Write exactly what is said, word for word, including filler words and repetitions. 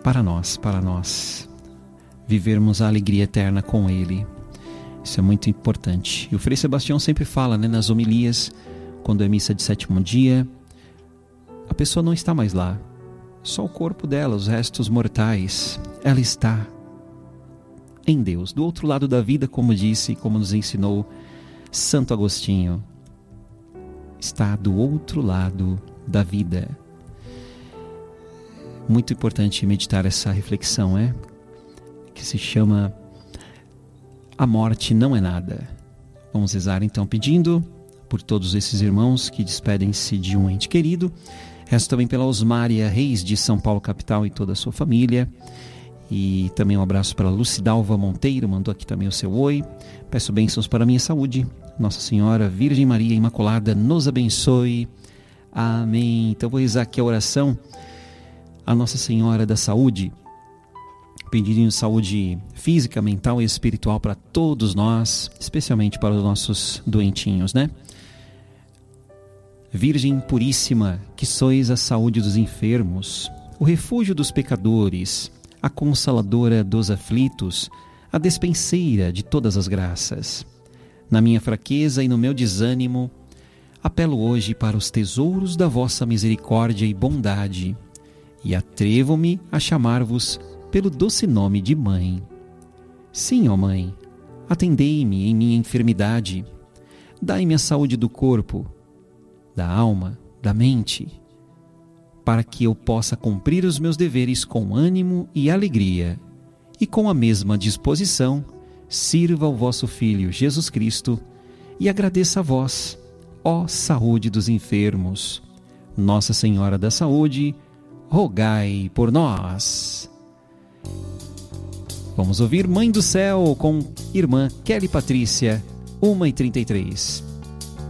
para nós, para nós vivermos a alegria eterna com Ele. Isso é muito importante. E o Frei Sebastião sempre fala, né, nas homilias, quando é missa de sétimo dia, a pessoa não está mais lá. Só o corpo dela, os restos mortais, ela está em Deus, do outro lado da vida, como disse, como nos ensinou Santo Agostinho. Está do outro lado da vida. Muito importante meditar essa reflexão, é? Que se chama A Morte Não é Nada. Vamos rezar então pedindo por todos esses irmãos que despedem-se de um ente querido. Rezo também pela Osmária Reis de São Paulo capital e toda a sua família. E também um abraço para Lucidalva Monteiro, mandou aqui também o seu oi. Peço bênçãos para a minha saúde. Nossa Senhora Virgem Maria Imaculada nos abençoe. Amém. Então vou rezar aqui a oração a Nossa Senhora da Saúde, pedindo saúde física, mental e espiritual para todos nós, especialmente para os nossos doentinhos, né? Virgem Puríssima, que sois a saúde dos enfermos, o refúgio dos pecadores, a consoladora dos aflitos, a despenseira de todas as graças. Na minha fraqueza e no meu desânimo, apelo hoje para os tesouros da vossa misericórdia e bondade, e atrevo-me a chamar-vos pelo doce nome de Mãe. Sim, ó Mãe, atendei-me em minha enfermidade, dai-me a saúde do corpo, da alma, da mente, para que eu possa cumprir os meus deveres com ânimo e alegria, e com a mesma disposição sirva ao vosso Filho Jesus Cristo e agradeça a vós, ó saúde dos enfermos. Nossa Senhora da Saúde, rogai por nós. Vamos ouvir Mãe do Céu com Irmã Kelly Patrícia, uma e trinta e três.